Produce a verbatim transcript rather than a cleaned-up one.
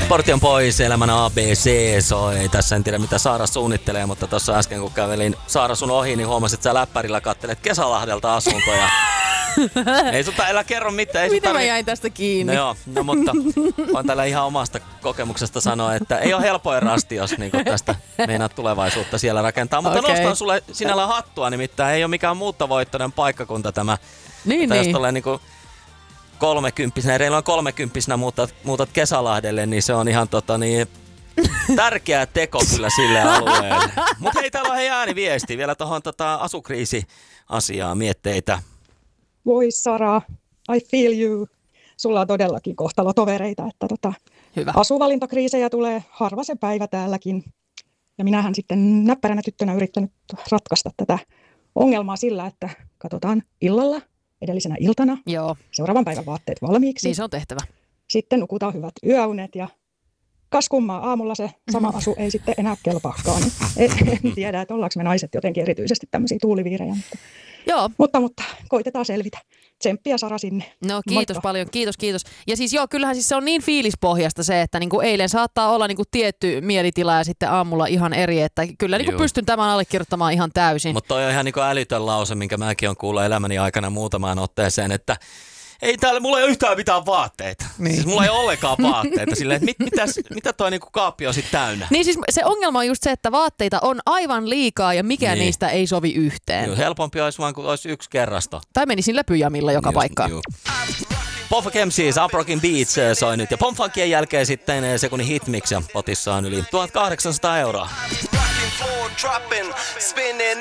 Sportion pois, elämän A B C soi. Tässä en tiedä mitä Saara suunnittelee, mutta tuossa äsken kun kävelin Saara sun ohi, niin huomasin, että sä läppärillä kattelet Kesälahdelta asuntoja. Ei sulta, älä kerro mitään. Ei Miten tarvi... mä jäin tästä kiinni? No joo, no mutta voin tällä ihan omasta kokemuksesta sanoa, että ei ole helpoin rasti, jos niin tästä meinaat tulevaisuutta siellä rakentaa. Mutta okay. Nostan sulle sinällä hattua, nimittäin ei ole mikään muuttovoittoinen paikkakunta tämä. Niin, jos niin. tulee niinku kolmekymppisenä, reiluan kolmekymppisenä muutat, muutat Kesälahdelle, niin se on ihan tota niin... tärkeä teko kyllä sille alueelle. Mutta hei, täällä on hei ääniviesti vielä tuohon tota asukriisi-asiaan mietteitä. Voi Sara, I feel you. Sulla on todellakin kohtalotovereita, että tota, Hyvä. Asuvalintokriisejä tulee harva se päivä täälläkin. Ja minähän sitten näppäränä tyttönä yrittänyt ratkaista tätä ongelmaa sillä, että katsotaan illalla, edellisenä iltana, Joo. seuraavan päivän vaatteet valmiiksi. Niin se on tehtävä. Sitten nukutaan hyvät yöunet ja kas kummaa, aamulla se sama asu ei sitten enää kelpaakaan. En, en tiedä, että ollaanko me naiset jotenkin erityisesti tämmöisiä tuuliviirejä. Mutta, Joo. mutta, mutta koitetaan selvitä. Tsemppiä Sara sinne. No kiitos Moikka. paljon, kiitos, kiitos. Ja siis joo, kyllähän siis se on niin fiilispohjasta se, että niinku eilen saattaa olla niinku tietty mielitila ja sitten aamulla ihan eri, että kyllä niinku pystyn tämän allekirjoittamaan ihan täysin. Mutta toi on ihan niinku älytön lause, minkä mäkin on kuullut elämäni aikana muutamaan otteeseen, että ei täällä, mulla ei ole yhtään mitään vaatteita. Niin. Siis mulla ei ole ollenkaan vaatteita. Silleen, että mit, mitäs, mitä toi niinku kaappi on sit täynnä? Niin siis se ongelma on just se, että vaatteita on aivan liikaa ja mikä niin. niistä ei sovi yhteen. Joo, helpompi olisi vaan, kun olisi yksi kerrasto. Tai menisin läpyjamilla joka Just, paikkaan. Pomfunk M C's Uprockin Beats soi nyt. Ja Pomfunkien jälkeen sitten sekunnin hitmix ja potissa on yli tuhatkahdeksansataa euroa.